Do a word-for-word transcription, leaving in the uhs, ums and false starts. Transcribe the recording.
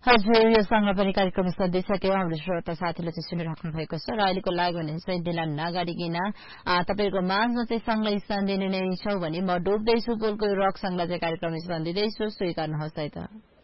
हजुर यो सँग पनि कार्यक्रम सधिसक्यो हाम्रो श्रोता साथीले चाहिँ सुनिराख्नु भएको छ र अहिलेको लागि भने चाहिँ ढिला नगाडिकन तपाईको माझमा चाहिँ सँगै स्थान दिने नै छौ भने म डुब्दैछु बोलको रक सँगलाई चाहिँ कार्यक्रम स्थान दिँदैछु स्वीकार्नुहोस् है त।